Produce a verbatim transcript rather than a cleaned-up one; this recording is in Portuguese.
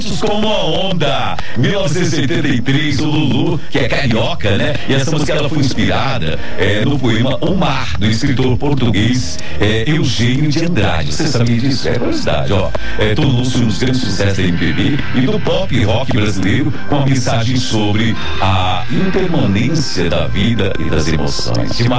Como a onda, mil novecentos e oitenta e três, o Lulu, que é carioca, né? E essa música ela foi inspirada é, no poema O Mar, do escritor português é, Eugênio de Andrade. Você sabia disso? É curiosidade, ó. É, tornou-se um dos grandes sucessos da M P B e do pop rock brasileiro, com a mensagem sobre a impermanência da vida e das emoções. Demais.